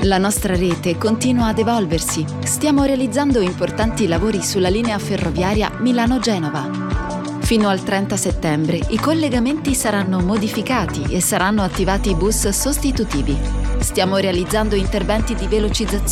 La nostra rete continua ad evolversi. Stiamo realizzando importanti lavori sulla linea ferroviaria Milano-Genova. Fino al 30 settembre i collegamenti saranno modificati e saranno attivati bus sostitutivi. Stiamo realizzando interventi di velocizzazione